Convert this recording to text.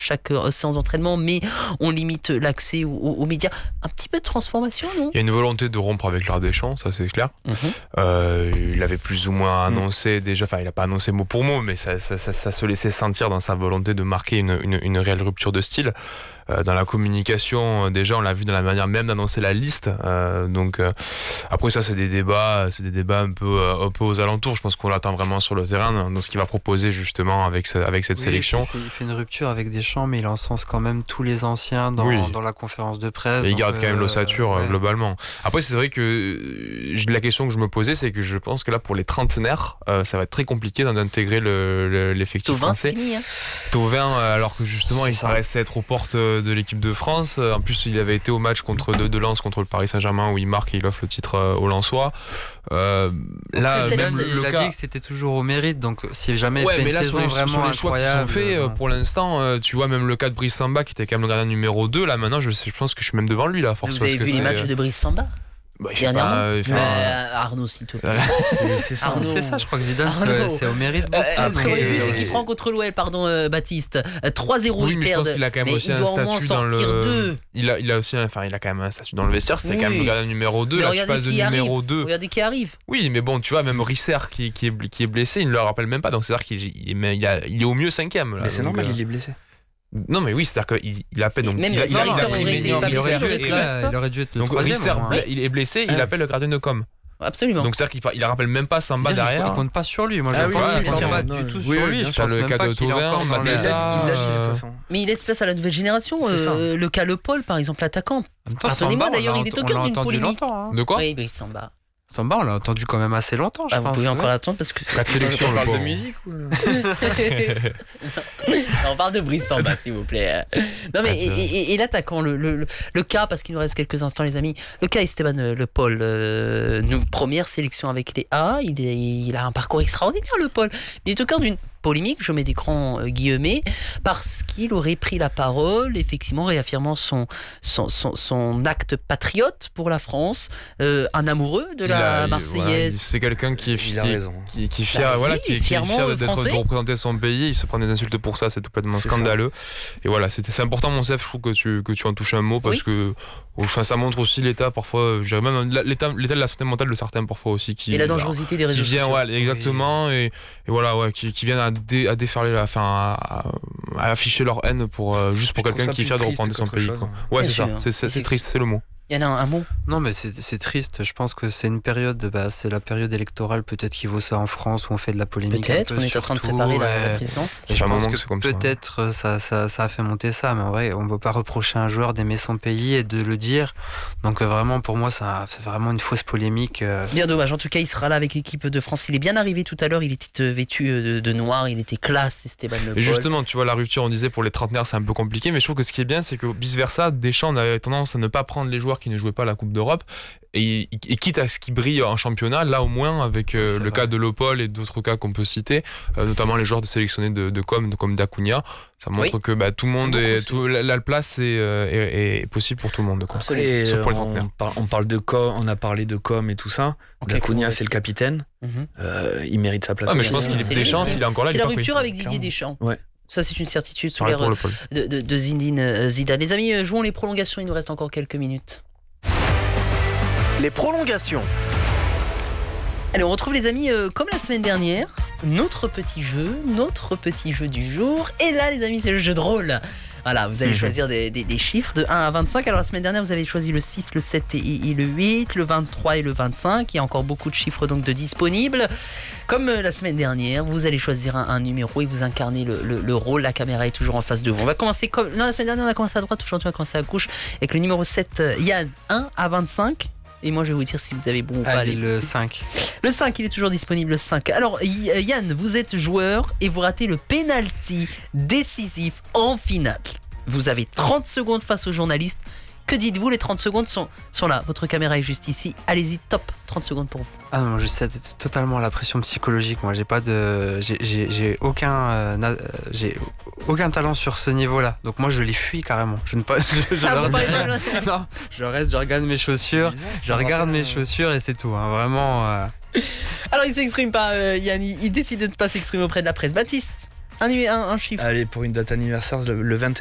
chaque séance d'entraînement, mais on limite l'accès aux médias. Un petit peu de transformation, non ? Il y a une volonté de rompre avec l'art des champs, ça c'est clair. Il avait plus ou moins annoncé déjà, enfin il n'a pas annoncé mot pour mot, mais ça se laissait sentir dans sa volonté de marquer une réelle rupture de style. Dans la communication, déjà on l'a vu dans la manière même d'annoncer la liste. Après ça c'est des débats un peu aux alentours. Je pense qu'on l'attend vraiment sur le terrain dans ce qu'il va proposer justement avec cette sélection. Il fait une rupture avec Deschamps, mais il encense quand même tous les anciens dans la conférence de presse. Et il garde quand même l'ossature globalement. Après c'est vrai que la question que je me posais, c'est que je pense que là pour les trentenaires, ça va être très compliqué d'intégrer l'effectif français. Thauvin, alors que justement il paraissait être aux portes de l'équipe de France. En plus, il avait été au match de Lens contre le Paris Saint-Germain où il marque et il offre le titre aux Lensois. Là, il a dit que c'était toujours au mérite, donc si jamais il fait une saison vraiment incroyable. Sur les choix qui sont faits, pour l'instant, tu vois, même le cas de Brice Samba qui était quand même le gardien numéro 2, là maintenant, je pense que je suis même devant lui là. Vous avez vu les matchs de Brice Samba ? Arnaud, s'il te plaît. C'est ça, je crois que Zidane, c'est au mérite. Qui prend contre l'OL, Baptiste. 3-0, oui, il mais perd. Je pense qu'il a quand même aussi un statut dans le. Il a aussi, il a quand même un statut dans le vestiaire. C'était quand même le gardien numéro 2. Là, tu passes de numéro 2. Regardez qui arrive. Oui, mais bon, tu vois, même Risser qui est blessé, il ne le rappelle même pas. Donc c'est-à-dire qu'il est au mieux 5e. Mais c'est normal, il est blessé. Non mais oui, c'est-à-dire qu'il appelle donc il aurait dû être le troisième. Donc il est blessé, il appelle le gardien de com. Absolument. Donc c'est-à-dire qu'il rappelle même pas Samba derrière. Il compte pas sur lui. Moi je pense qu'il compte pas du tout sur lui. Je pense le cas de Thauvin, Mateta, de toute façon. Mais il laisse place à la nouvelle génération. Le cas Le Paul par exemple, l'attaquant. Pardonnez-moi d'ailleurs, il est au cœur d'une polémique. De quoi ? Oui, Samba. Samba, on l'a entendu quand même assez longtemps, je pense. Vous pouvez encore attendre parce que... La sélection, on parle de musique ou... On parle de Brice Samba, s'il vous plaît. Non mais, et l'attaquant, le cas, parce qu'il nous reste quelques instants les amis, le cas Esteban Le Paul, première sélection avec les A, il a un parcours extraordinaire le Paul, mais il est au cœur d'une polémique, je mets des grands guillemets, parce qu'il aurait pris la parole, effectivement réaffirmant son acte patriote pour la France, un amoureux de la Marseillaise. C'est quelqu'un qui est fier, qui est fier de représenter son pays. Il se prend des insultes pour ça, c'est complètement scandaleux. Et voilà, c'est important, mon chef, je trouve que tu en touches un mot parce que ça montre aussi l'état parfois, je dirais même l'état de la santé mentale de certains parfois aussi, et la dangerosité des réseaux sociaux. Exactement, et voilà, qui viennent à déferler, à afficher leur haine juste pour quelqu'un qui est fier de reprendre son pays. Ouais, c'est ça. C'est triste, c'est le mot. Il y en a un mot. Non, mais c'est triste. Je pense que c'est une période, c'est la période électorale peut-être qui vaut ça en France où on fait de la polémique. Peut-être, on est en train de préparer la présidence. Et je pense que peut-être ça a fait monter ça, mais en vrai, on ne peut pas reprocher à un joueur d'aimer son pays et de le dire. Donc vraiment, pour moi, c'est vraiment une fausse polémique. Bien dommage. En tout cas, il sera là avec l'équipe de France. Il est bien arrivé tout à l'heure. Il était vêtu de noir. Il était classe, Esteban Le Paul. Et justement, tu vois, la rupture, on disait pour les trentenaires, c'est un peu compliqué, mais je trouve que ce qui est bien, c'est que vice-versa, Deschamps avait tendance à ne pas prendre les joueurs qui ne jouaient pas la Coupe d'Europe et quitte à ce qui brille en championnat, là au moins avec le cas de Le Paul et d'autres cas qu'on peut citer, notamment les joueurs sélectionnés de com comme d'Acuna, ça montre que tout le monde la place est possible pour tout le monde, quoi. Et sauf pour les trentenaires. On parle de com, on a parlé de com et tout ça. Acuna, c'est le capitaine. Il mérite sa place. Mais je pense qu'il est Deschamps, il est encore là. C'est la rupture avec Didier Deschamps. Ouais. Ça, c'est une certitude sous l'ère de Zinedine Zidane. Les amis, jouons les prolongations. Il nous reste encore quelques minutes. Les prolongations. Allez, on retrouve les amis comme la semaine dernière. Notre petit jeu du jour. Et là, les amis, c'est le jeu de rôle. Voilà, vous allez choisir des chiffres de 1 à 25. Alors la semaine dernière, vous avez choisi le 6, le 7 et le 8, le 23 et le 25. Il y a encore beaucoup de chiffres donc de disponibles. Comme la semaine dernière, vous allez choisir un numéro et vous incarnez le rôle. La caméra est toujours en face de vous. On va commencer la semaine dernière, on a commencé à droite. Aujourd'hui, on va commencer à gauche avec le numéro 7, Yann, 1 à 25. Et moi, je vais vous dire si vous avez bon ou pas. Allez, le 5. Le 5, il est toujours disponible, le 5. Alors, Yann, vous êtes joueur et vous ratez le penalty décisif en finale. Vous avez 30 secondes face aux journalistes. Que dites-vous? Les 30 secondes sont là. Votre caméra est juste ici. Allez-y, top. 30 secondes pour vous. Ah non, je sais totalement la pression psychologique. Moi, j'ai aucun talent sur ce niveau-là. Donc moi, je les fuis carrément. Non, je reste, je regarde mes chaussures. Et c'est tout. Hein, vraiment. Alors, il s'exprime pas, Yann. Il décide de ne pas s'exprimer auprès de la presse. Baptiste? Un chiffre. Allez, pour une date anniversaire, le 21.